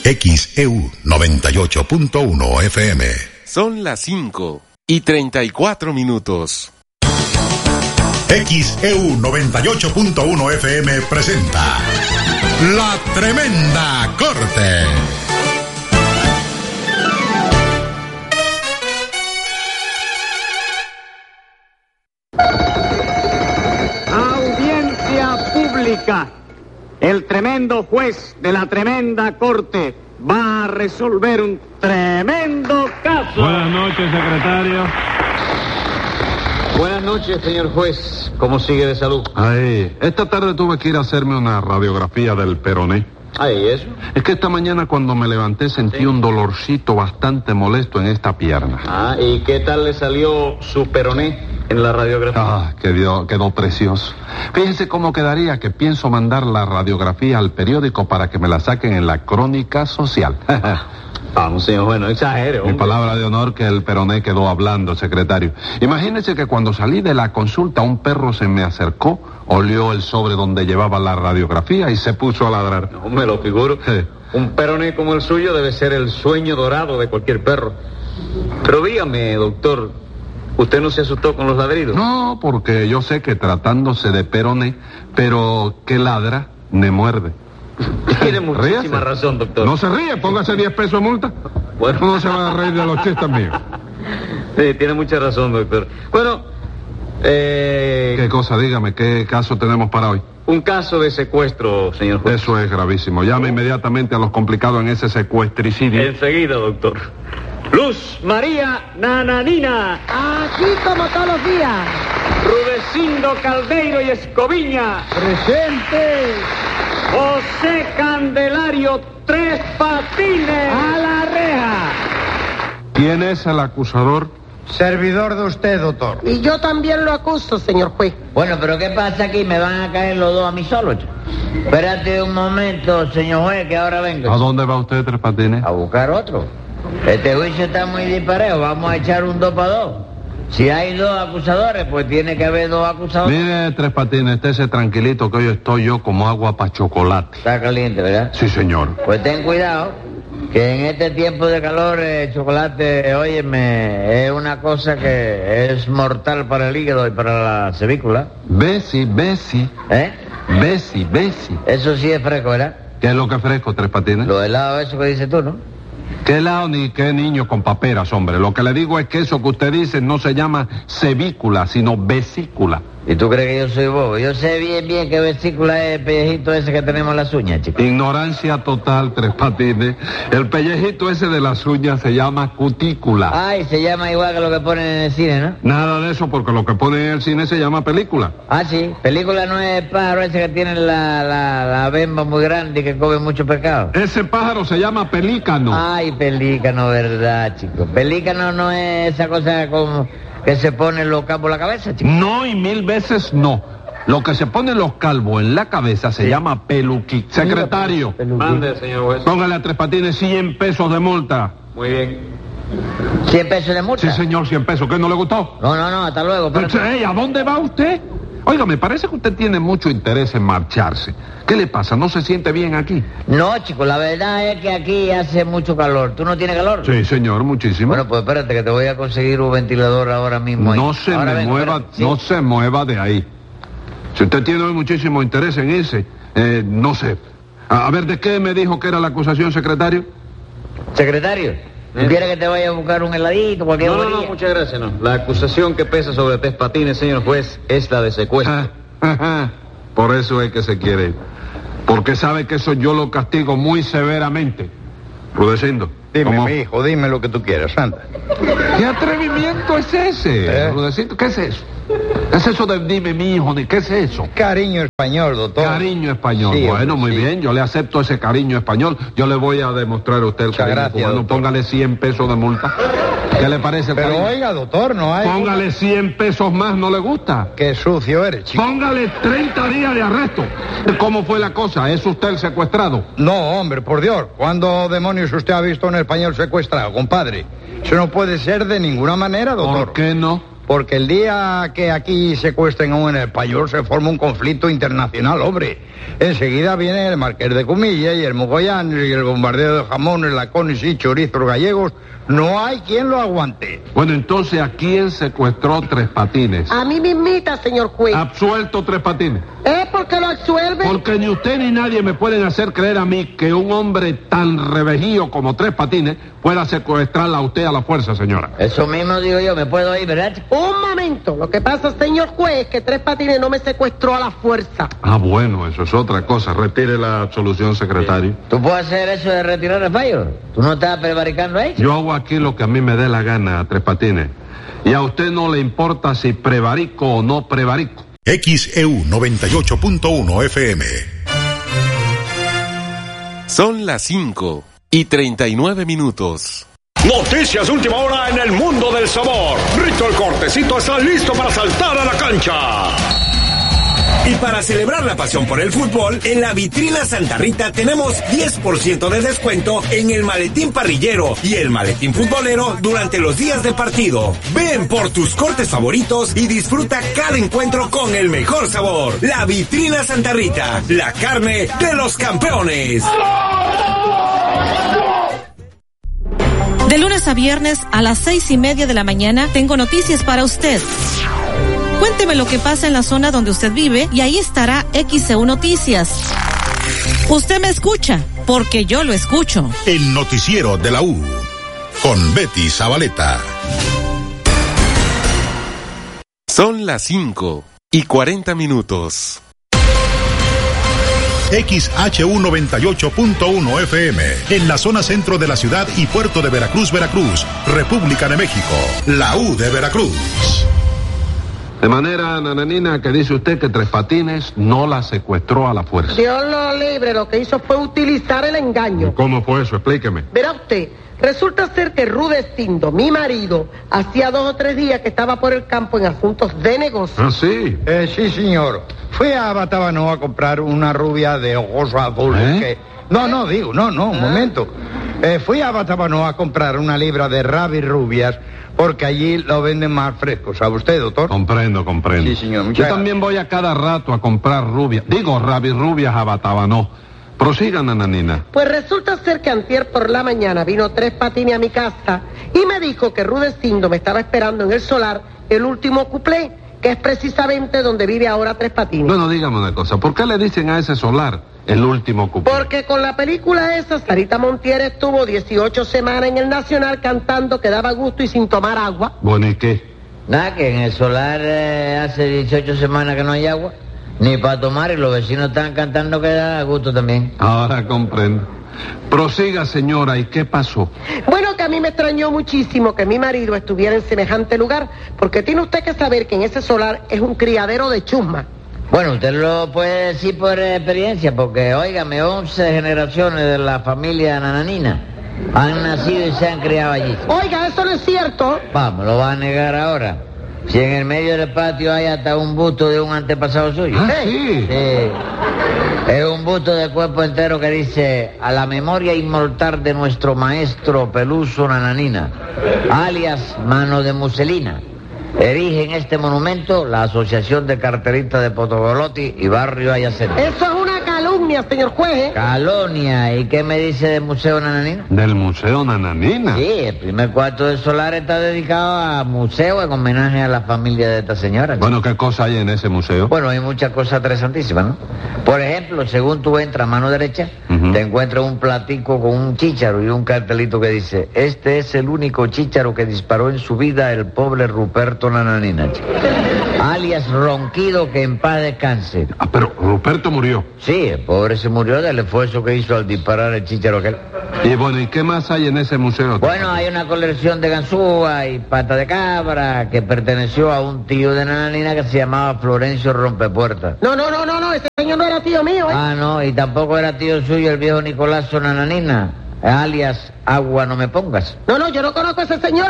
XEU 98.1 FM. Son las 5:34. XEU 98.1 FM presenta La Tremenda Corte. Audiencia pública. El tremendo juez de la tremenda corte va a resolver un tremendo caso. Buenas noches, secretario. Buenas noches, señor juez. ¿Cómo sigue de salud? Ay, esta tarde tuve que ir a hacerme una radiografía del peroné. Ay, ¿eso? Es que esta mañana cuando me levanté sentí un dolorcito bastante molesto en esta pierna. Ah, ¿y qué tal le salió su peroné en la radiografía? Ah, quedó precioso. Fíjense cómo quedaría que pienso mandar la radiografía al periódico para que me la saquen en la Crónica Social. Vamos, señor juez, no exagere, hombre. Mi palabra de honor que el peroné quedó hablando, secretario. Imagínese que cuando salí de la consulta un perro se me acercó, olió el sobre donde llevaba la radiografía y se puso a ladrar. No me lo figuro. Un peroné como el suyo debe ser el sueño dorado de cualquier perro. Pero dígame, doctor, ¿usted no se asustó con los ladridos? No, porque yo sé que tratándose de peroné, pero que ladra, me muerde. Tiene muchísima Ríase. razón, doctor. No se ríe, póngase 10 pesos de multa. Bueno. No se va a reír de los chistes míos. Sí, tiene mucha razón, doctor. Bueno, ¿Qué cosa? Dígame, ¿qué caso tenemos para hoy? un caso de secuestro, señor juez. Eso es gravísimo. Llame inmediatamente a los complicados en ese secuestricidio. Enseguida, doctor. Luz María Nananina. Aquí como todos los días. Rudecindo Caldeiro y Escoviña. Presente. José Candelario Tres Patines. A la reja. ¿Quién es el acusador? Servidor de usted, doctor. Y yo también lo acuso, señor juez. Bueno, pero ¿qué pasa aquí? Me van a caer los dos a mí solo, chico. Espérate un momento, señor juez, que ahora vengo. ¿A dónde va usted, Tres Patines? A buscar otro. Este juicio está muy disparejo, vamos a echar un 2 para 2. Si hay dos acusadores, pues tiene que haber dos acusadores. Mire, Tres Patines, estése tranquilito que hoy estoy yo como agua para chocolate. Está caliente, ¿verdad? Sí, señor. Pues ten cuidado, que en este tiempo de calor el chocolate, óyeme, es una cosa que es mortal para el hígado y para la cervícula. Bessie. ¿Eh? Bessie. Eso sí es fresco, ¿verdad? ¿Qué es lo que es fresco, Tres Patines? Lo helado eso que dices tú, ¿no? ¿Qué helado ni qué niño con paperas, hombre? Lo que le digo es que eso que usted dice no se llama cevícula, sino vesícula. ¿Y tú crees que yo soy bobo? Yo sé bien que vesícula es el pellejito ese que tenemos en las uñas, chico. Ignorancia total, Tres Patines. El pellejito ese de las uñas se llama cutícula. Ay, se llama igual que lo que ponen en el cine, ¿no? Nada de eso, porque lo que ponen en el cine se llama película. Ah, sí. Película no es el pájaro ese que tiene la bemba muy grande y que come mucho pescado. Ese pájaro se llama pelícano. Ay, pelícano, ¿verdad, chico? Pelícano no es esa cosa como que se ponen los capos en la cabeza, chico. No, y 1000 veces no. Lo que se ponen los calvos en la cabeza se llama peluquí. Secretario, Mande, señor juez. póngale a Tres Patines 100 pesos de multa. Muy bien. 100 pesos de multa. Sí, señor, 100 pesos. ¿Qué no le gustó? No, hasta luego. Ey, ¿a dónde va usted? Oiga, me parece que usted tiene mucho interés en marcharse. ¿Qué le pasa? ¿No se siente bien aquí? No, chico, la verdad es que aquí hace mucho calor. ¿Tú no tienes calor? Sí, señor, muchísimo. Bueno, pues espérate que te voy a conseguir un ventilador ahora mismo. Ahí. No se Ahora me vengo, mueva, espérate. Sí. no se mueva de ahí. Si usted tiene hoy muchísimo interés en irse, no sé. A ver, ¿de qué me dijo que era la acusación, secretario? Secretario, ¿tú quieres que te vaya a buscar un heladito, cualquier No, bolilla? muchas gracias, no. La acusación que pesa sobre Tres Patines, señor juez, es la de secuestro. Por eso es que se quiere ir. Porque sabe que eso yo lo castigo muy severamente. Rudecindo. Dime, ¿cómo? mi hijo, dime lo que tú quieras, anda. ¿Qué atrevimiento es ese, Rudecindo? ¿Qué es eso? ¿Qué es eso de dime mi hijo? ¿Qué es eso? Cariño español, doctor. Cariño español. Sí, bueno, muy sí. bien, yo le acepto ese cariño español. Yo le voy a demostrar a usted el Muchas cariño gracias, cubano. doctor. Póngale 100 pesos de multa. ¿Qué le parece el Pero cariño? oiga, doctor, no hay... Póngale 100 pesos más, ¿no le gusta? Qué sucio eres, chico. Póngale 30 días de arresto. ¿Cómo fue la cosa? ¿Es usted el secuestrado? No, hombre, por Dios. ¿Cuándo demonios usted ha visto un español secuestrado, compadre? Eso no puede ser de ninguna manera, doctor. ¿Por qué no? porque el día que aquí secuestren a un español se forma un conflicto internacional, hombre. Enseguida viene el Marqués de Comilla y el Mogollán y el bombardeo de jamones, lacones y chorizos gallegos. No hay quien lo aguante. Bueno, entonces, ¿a quién secuestró Tres Patines? A mí mismita, señor juez. Absuelto Tres Patines. ¿Por qué lo absuelve? Porque ni usted ni nadie me pueden hacer creer a mí que un hombre tan revejío como Tres Patines pueda secuestrarla a usted a la fuerza, señora. Eso mismo digo yo, ¿me puedo ir, verdad? Un momento. Lo que pasa, señor juez, es que Tres Patines no me secuestró a la fuerza. Ah, bueno, eso es otra cosa. Retire la absolución, secretario. ¿Tú puedes hacer eso de retirar el fallo? ¿Tú no estás prevaricando ahí? Yo hago aquí lo que a mí me dé la gana, Tres Patines. Y a usted no le importa si prevarico o no prevarico. XEU 98.1 FM. Son las 5:39. Noticias de última hora en el mundo del sabor. Rito el Cortecito está listo para saltar a la cancha. Y para celebrar la pasión por el fútbol, en la vitrina Santa Rita tenemos 10% de descuento en el maletín parrillero y el maletín futbolero durante los días de partido. Ven por tus cortes favoritos y disfruta cada encuentro con el mejor sabor. La vitrina Santa Rita, la carne de los campeones. De lunes a viernes a las 6:30 de la mañana tengo noticias para usted. Cuénteme lo que pasa en la zona donde usted vive y ahí estará XEU Noticias. Usted me escucha, porque yo lo escucho. El noticiero de la U, con Betty Zabaleta. Son las 5:40. XHU 98.1 FM, en la zona centro de la ciudad y puerto de Veracruz, República de México, la U de Veracruz. De manera, nananina, que dice usted que Tres Patines no la secuestró a la fuerza. Dios lo libre, lo que hizo fue utilizar el engaño. ¿Cómo fue eso? Explíqueme. Verá usted, resulta ser que Rudecindo, mi marido, hacía 2 o 3 días que estaba por el campo en asuntos de negocio. ¿Ah, sí? Sí, señor. Fui a Batabano a comprar una rubia de ojos azules que... No, un momento. Fui a Batabano a comprar una libra de rabis rubias porque allí lo venden más fresco. ¿Sabe usted, doctor? Comprendo. Sí, señor. Yo también voy a cada rato a comprar rabis rubias a Batabano. Prosigan, nananina. Pues resulta ser que antier por la mañana vino Tres Patines a mi casa y me dijo que Rudecindo me estaba esperando en el solar el último cuplé, que es precisamente donde vive ahora Tres Patines. Bueno, dígame una cosa, ¿por qué le dicen a ese solar el último cuplé? Porque con la película esa, Sarita Montiel estuvo 18 semanas en el Nacional cantando que daba gusto y sin tomar agua. Bueno, ¿y qué? Nada, que en el solar hace 18 semanas que no hay agua, ni para tomar, y los vecinos están cantando que da gusto también. Ahora comprendo. Prosiga, señora, ¿y qué pasó? Bueno, que a mí me extrañó muchísimo que mi marido estuviera en semejante lugar, porque tiene usted que saber que en ese solar es un criadero de chusma. Bueno, usted lo puede decir por experiencia, porque, óigame, 11 generaciones de la familia Nananina han nacido y se han criado allí. Oiga, eso no es cierto. Vamos, lo va a negar ahora. Si en el medio del patio hay hasta un busto de un antepasado suyo. ¿Ah, sí? Sí. Es un busto de cuerpo entero que dice: a la memoria inmortal de nuestro maestro Peluso Nananina, alias Mano de Muselina. Erige en este monumento la Asociación de Carteristas de Potogolotti y Barrio Ayacente. Eso es una calumnia, señor juez. Calumnia. ¿Y qué me dice del Museo Nananina? ¿Del Museo Nananina? Sí, el primer cuarto del solar está dedicado a museo en homenaje a la familia de esta señora. Bueno, ¿qué cosa hay en ese museo? Bueno, hay muchas cosas interesantísimas, ¿no? Por ejemplo, según tú entras a mano derecha, te encuentras un platico con un chícharo y un cartelito que dice: este es el único chícharo que disparó en su vida el pobre Ruperto Nananina, alias Ronquido, que en paz descanse. Ah, pero Ruperto murió. Sí, el pobre se murió del esfuerzo que hizo al disparar el chícharo aquel. Y bueno, ¿y qué más hay en ese museo? Bueno, hay una colección de ganzúa y pata de cabra que perteneció a un tío de Nananina que se llamaba Florencio Rompepuertas. No, ese señor no era tío mío, ¿eh? Ah, no, y tampoco era tío suyo el viejo Nicolás Nananina, alias Agua No Me Pongas. No, yo no conozco a ese señor, ¿eh?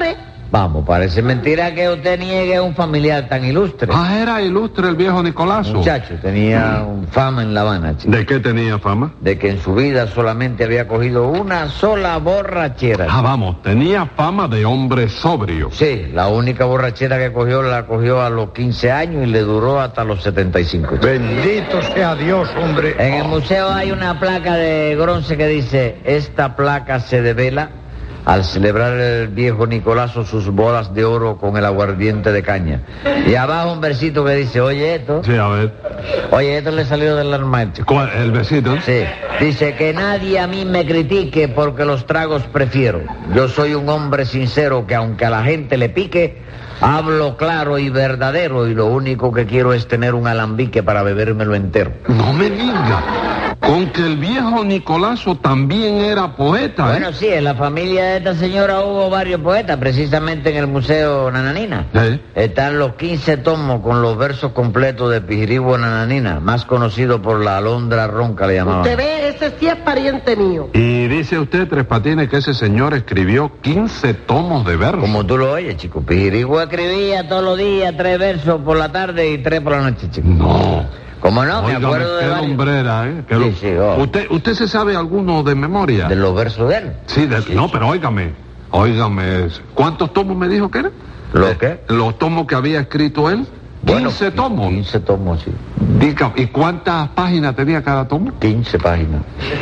Vamos, parece mentira que usted niegue a un familiar tan ilustre. Ah, era ilustre el viejo Nicolaso. Muchacho, tenía fama en La Habana, chico. ¿De qué tenía fama? De que en su vida solamente había cogido una sola borrachera. Ah, vamos, tenía fama de hombre sobrio. Sí, la única borrachera que cogió la cogió a los 15 años y le duró hasta los 75. Bendito sea Dios, hombre. En el museo hay una placa de bronce que dice: esta placa se devela al celebrar el viejo Nicolaso sus bodas de oro con el aguardiente de caña. Y abajo un versito que dice: oye esto. Sí, a ver. Oye, esto le salió del armario. ¿Cuál? ¿El besito? Sí. Dice: que nadie a mí me critique porque los tragos prefiero. Yo soy un hombre sincero que aunque a la gente le pique, hablo claro y verdadero, y lo único que quiero es tener un alambique para bebérmelo entero. No me diga. Con que el viejo Nicolaso también era poeta. Bueno, sí, en la familia de esta señora hubo varios poetas, precisamente en el Museo Nananina. Están los 15 tomos con los versos completos de Pijirigua Nananina, más conocido por la alondra ronca, le llamaban. Usted ve, ese sí es pariente mío. Y dice usted, Tres Patines, que ese señor escribió 15 tomos de versos. Como tú lo oyes, chico. Pijirigua escribía todos los días 3 versos por la tarde y 3 por la noche, chico. No. ¿Cómo no? Óigame, me acuerdo de qué varios. hombrera, ¿eh? Sí, ¿Usted se sabe alguno de memoria? ¿De los versos de él? Sí, no, pero óigame. ¿Cuántos tomos me dijo que eran? ¿Lo qué? Los tomos que había escrito él. 15 tomos. 15 tomos, sí. Diga, ¿y cuántas páginas tenía cada tomo? 15 páginas.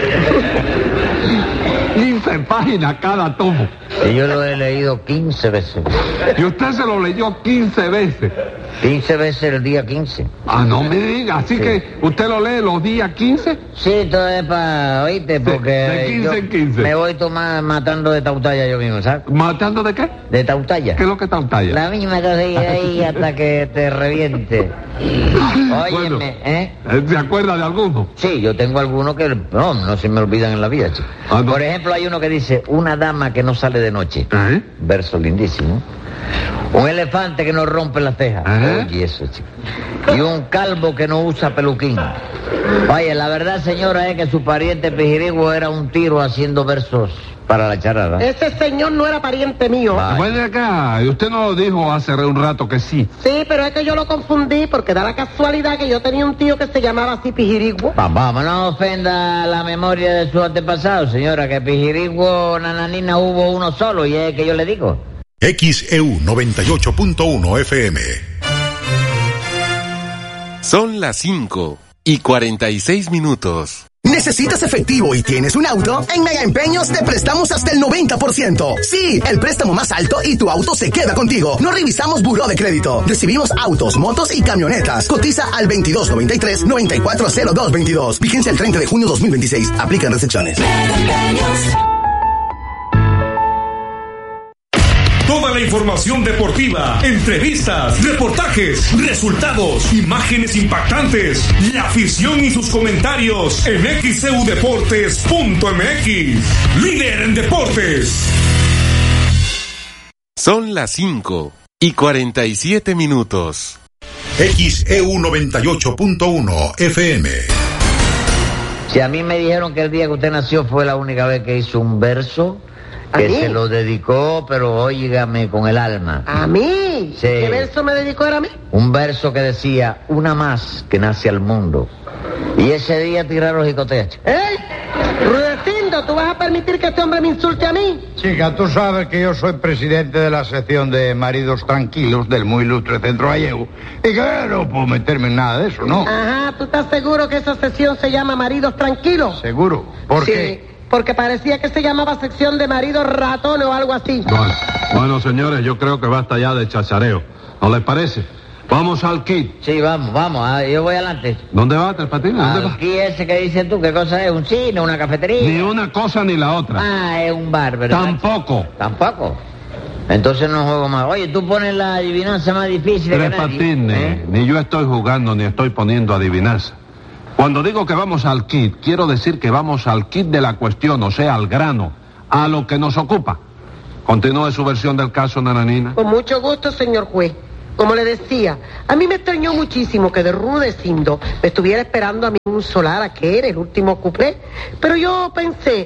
15 páginas cada tomo. Y yo lo he leído 15 veces. ¿Y usted se lo leyó 15 veces? 15 veces el día 15. Ah, no me diga. Así que usted lo lee los días 15. Sí, todo es para, oíste, porque de 15 en 15. Me voy matando de tautalla yo mismo, ¿sabes? ¿Matando de qué? De tautalla. ¿Qué es lo que es tautalla? La misma que ahí hasta que te reviente. Óyeme, bueno, ¿se acuerda de alguno? Sí, yo tengo algunos que no se me olvidan en la vida, chico. No. Por ejemplo, hay uno que dice: una dama que no sale de noche. Verso lindísimo. Un elefante que no rompe las cejas. Oye, eso, chico. Y un calvo que no usa peluquín. Oye, la verdad, señora, es que su pariente Pijirigua era un tiro haciendo versos para la charada. Ese señor no era pariente mío. Pues de acá, y usted no lo dijo hace un rato que sí. Sí, pero es que yo lo confundí porque da la casualidad que yo tenía un tío que se llamaba así Pijirigua. Vamos, no ofenda la memoria de su antepasado, señora, que Pijirigua Nananina hubo uno solo y es que yo le digo. XEU 98.1 FM. Son las 5:46. ¿Necesitas efectivo y tienes un auto? En Mega Empeños te prestamos hasta el 90%. Sí, el préstamo más alto y tu auto se queda contigo. No revisamos buró de crédito. Recibimos autos, motos y camionetas. Cotiza al 2293-940222. Vigencia el 30 de junio 2026. Aplican restricciones. Toda la información deportiva, entrevistas, reportajes, resultados, imágenes impactantes, la afición y sus comentarios en xeudeportes.mx. Líder en deportes. Son las 5:47. XEU 98.1 FM. Si a mí me dijeron que el día que usted nació fue la única vez que hizo un verso, que se lo dedicó, pero óigame, con el alma. ¿A mí? Sí. ¿Qué verso me dedicó era a mí? Un verso que decía: una más que nace al mundo. Y ese día tiraron jicoteas. Rudecindo, ¿tú vas a permitir que este hombre me insulte a mí? Chica, tú sabes que yo soy presidente de la sección de maridos tranquilos del muy ilustre Centro Gallego y que no puedo meterme en nada de eso, ¿no? Ajá, ¿tú estás seguro que esa sección se llama maridos tranquilos? ¿Seguro? ¿Por sí, qué? Porque parecía que se llamaba sección de maridos ratones o algo así. Bueno, señores, yo creo que basta ya de chachareo. ¿No les parece? Vamos al kit. Sí, vamos, yo voy adelante. ¿Dónde va, Tres Patines? ¿Dónde va? Al kit ese que dices tú, ¿qué cosa es? ¿Un cine, una cafetería? Ni una cosa ni la otra. Ah, es un bar, ¿verdad? Tampoco. ¿Tampoco? Entonces no juego más. Oye, tú pones la adivinanza más difícil de Tres Patines, ni yo estoy jugando ni estoy poniendo adivinanza. Cuando digo que vamos al kit, quiero decir que vamos al kit de la cuestión, o sea, al grano, a lo que nos ocupa. Continúe su versión del caso, Nananina. Con mucho gusto, señor juez. Como le decía, a mí me extrañó muchísimo que de Rudecindo me estuviera esperando a mí un solar a que era el último cuplé, pero yo pensé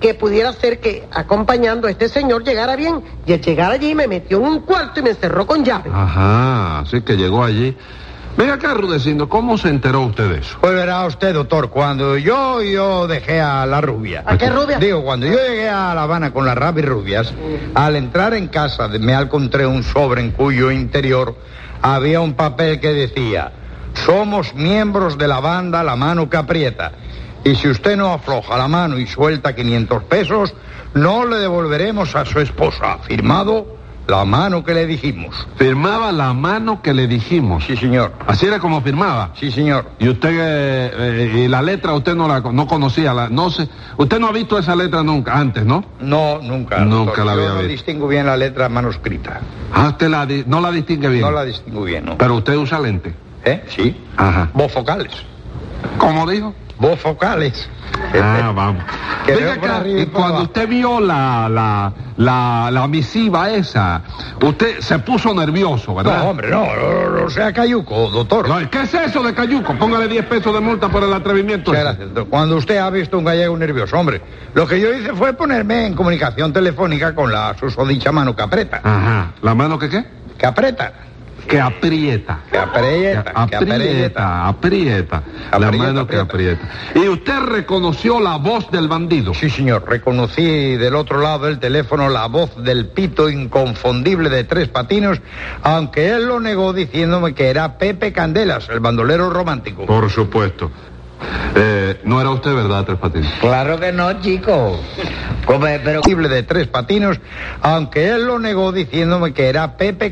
que pudiera ser que acompañando a este señor llegara bien. Y al llegar allí me metió en un cuarto y me encerró con llave. Ajá, así que llegó allí. Venga acá, Rudecindo, ¿cómo se enteró usted de eso? Pues verá usted, doctor, cuando yo dejé a la rubia. ¿A qué rubia? Digo, cuando yo llegué a La Habana con las Rabi rubias, al entrar en casa me encontré un sobre en cuyo interior había un papel que decía: somos miembros de la banda La Mano que Aprieta. Y si usted no afloja la mano y suelta 500 pesos, no le devolveremos a su esposa. Firmado, La Mano que le dijimos. Firmaba La Mano que le dijimos. Sí, señor. ¿Así era como firmaba? Sí, señor. Y usted, y la letra usted no conocía, no sé, usted no ha visto esa letra nunca, antes, ¿no? No, nunca. Nunca doctor. la había Yo no visto. distingo bien la letra manuscrita. Ah, usted no la distingue bien. No la distingo bien, ¿no? Pero usted usa lente. Sí. Ajá. Bofocales. ¿Cómo dijo? Bofocales. Ah, vamos. Que Venga veo por acá, arriba y y por cuando abajo. usted vio la misiva esa, usted se puso nervioso, ¿verdad? No, hombre, no sea cayuco, doctor. No, ¿qué es eso de cayuco? Póngale 10 pesos de multa por el atrevimiento. Muchas gracias, doctor. Cuando usted ha visto un gallego nervioso, hombre, lo que yo hice fue ponerme en comunicación telefónica con la susodicha mano que aprieta. Ajá. ¿La mano que qué? Que aprieta. Que aprieta. Que aprieta. Que aprieta. Aprieta. La mano que aprieta. ¿Y usted reconoció la voz del bandido? Sí, señor. Reconocí del otro lado del teléfono la voz del pito inconfundible de Tres Patinos, aunque él lo negó diciéndome que era Pepe Candelas, el bandolero romántico. Por supuesto. No era usted, ¿verdad, Tres Patines? Claro que no, chico. Pero De Tres Patinos, aunque él lo negó diciéndome que era Pepe